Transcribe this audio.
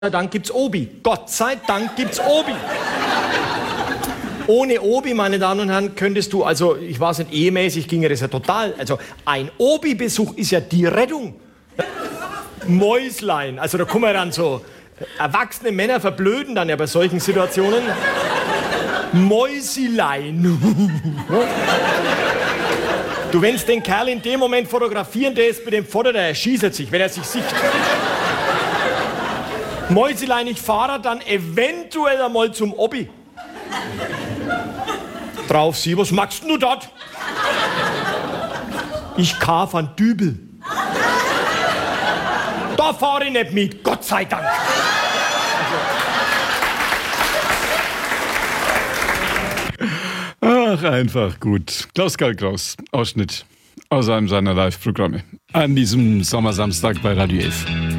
Dank gibt's Obi. Gott sei Dank gibt's Obi. Ohne Obi, meine Damen und Herren, könntest du, also ich weiß nicht, ehemäßig ginge das ja total. Also ein Obi-Besuch ist ja die Rettung. Mäuslein, also da kommen wir dann so, erwachsene Männer verblöden dann ja bei solchen Situationen. Mäusilein. Du, wenn's den Kerl in dem Moment fotografieren, der ist mit dem Foto, der erschießt sich, wenn er sich sieht. Mäuselein, ich fahre dann eventuell einmal zum Obi. Drauf sie, was machst du dort? Ich kauf an Dübel. Da fahre ich nicht mit, Gott sei Dank. Ach, einfach gut. Klaus-Karl Kraus, Ausschnitt aus einem seiner Live-Programme an diesem Sommersamstag bei Radio 11.